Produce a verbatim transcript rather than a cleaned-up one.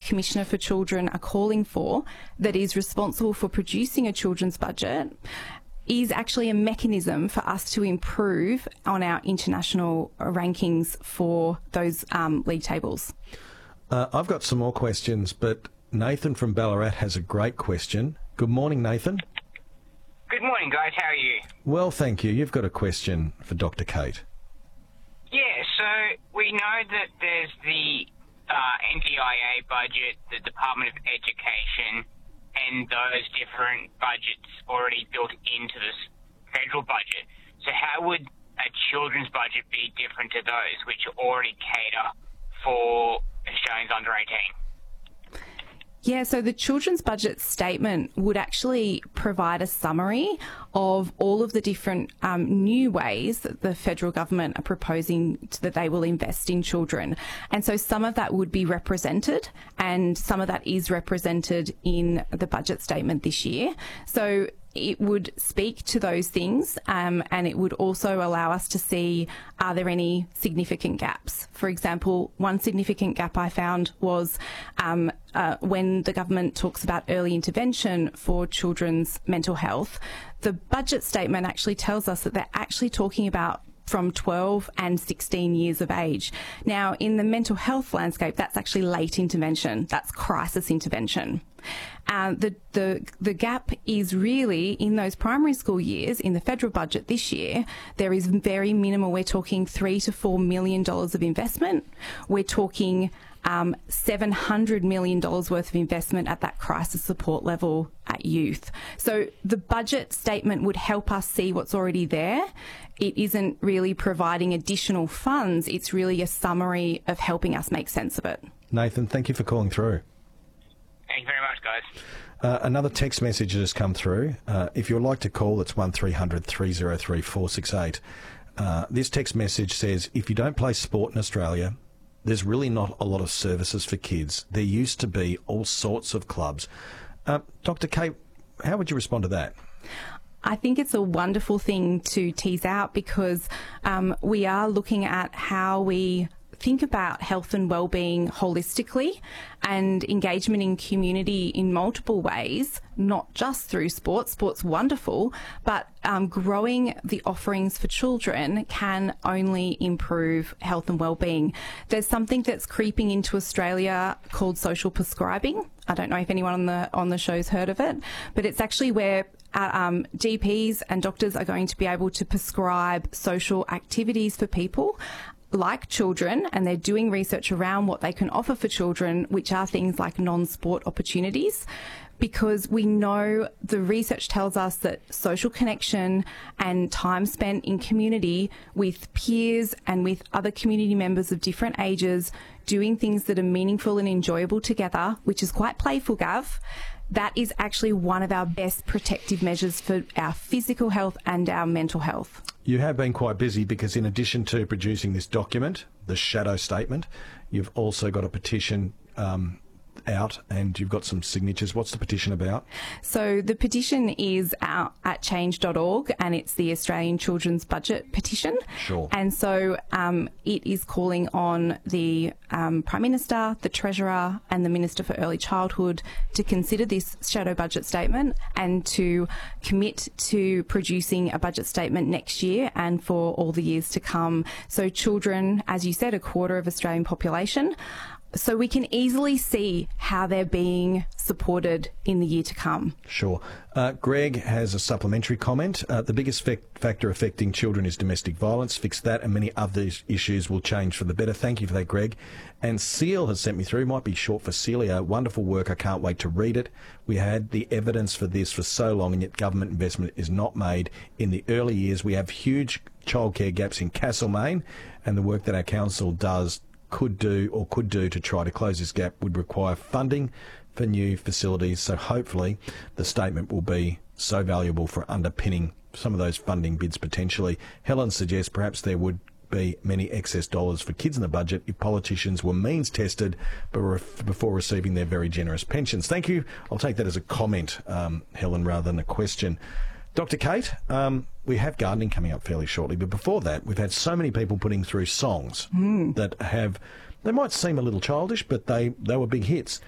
Commissioner for Children are calling for, that is responsible for producing a children's budget, is actually a mechanism for us to improve on our international rankings for those um, league tables. Uh, I've got some more questions, but Nathan from Ballarat has a great question. Good morning, Nathan. Good morning, guys. How are you? Well, thank you. You've got a question for Doctor Kate. Yeah, so we know that there's the uh, N D I A budget, the Department of Education, and those different budgets already built into this federal budget. So how would a children's budget be different to those, which already cater for Australians under eighteen? Yeah, so the children's budget statement would actually provide a summary of all of the different um, new ways that the federal government are proposing to, that they will invest in children. And so some of that would be represented, and some of that is represented in the budget statement this year. So it would speak to those things, um, and it would also allow us to see, are there any significant gaps? For example, one significant gap I found was um, uh, when the government talks about early intervention for children's mental health, the budget statement actually tells us that they're actually talking about from twelve and sixteen years of age. Now, in the mental health landscape, that's actually late intervention. That's crisis intervention. Uh, the, the, the gap is really in those primary school years. In the federal budget this year, there is very minimal. We're talking three to four million dollars of investment. We're talking um, seven hundred million dollars worth of investment at that crisis support level at youth. So the budget statement would help us see what's already there. It isn't really providing additional funds. It's really a summary of helping us make sense of it. Nathan, thank you for calling through. Thank you very much, guys. Uh, another text message has come through. Uh, if you'd like to call, it's one three hundred three oh three four six eight. Uh, this text message says, if you don't play sport in Australia, there's really not a lot of services for kids. There used to be all sorts of clubs. Uh, Doctor Kate, how would you respond to that? I think it's a wonderful thing to tease out, because um, we are looking at how we think about health and well-being holistically, and engagement in community in multiple ways, not just through sport. Sport's wonderful, but um, growing the offerings for children can only improve health and well-being. There's something that's creeping into Australia called social prescribing. I don't know if anyone on the on the show's heard of it, but it's actually where Uh, um, G Ps and doctors are going to be able to prescribe social activities for people like children, and they're doing research around what they can offer for children, which are things like non-sport opportunities, because we know the research tells us that social connection and time spent in community with peers and with other community members of different ages, doing things that are meaningful and enjoyable together, which is quite playful, Gav, that is actually one of our best protective measures for our physical health and our mental health. You have been quite busy, because in addition to producing this document, the shadow statement, you've also got a petition um, out, and you've got some signatures. What's the petition about? So the petition is out at change dot org, and it's the Australian Children's Budget petition. Sure. And so um, it is calling on the um, Prime Minister, the Treasurer and the Minister for Early Childhood to consider this shadow budget statement and to commit to producing a budget statement next year and for all the years to come. So children, as you said, a quarter of Australian population. So we can easily see how they're being supported in the year to come. Sure. Uh, Greg has a supplementary comment. Uh, the biggest fact- factor affecting children is domestic violence. Fix that and many other issues will change for the better. Thank you for that, Greg. And Seal has sent me through, might be short for Celia. Wonderful work. I can't wait to read it. We had the evidence for this for so long, and yet government investment is not made in the early years. We have huge childcare gaps in Castlemaine, and the work that our council does could do or could do to try to close this gap would require funding for new facilities. So hopefully the statement will be so valuable for underpinning some of those funding bids potentially. Helen suggests perhaps there would be many excess dollars for kids in the budget if politicians were means tested before receiving their very generous pensions. Thank you. I'll take that as a comment, um, Helen, rather than a question. Doctor Kate, um, we have gardening coming up fairly shortly, but before that, we've had so many people putting through songs mm. that have, they might seem a little childish, but they, they were big hits.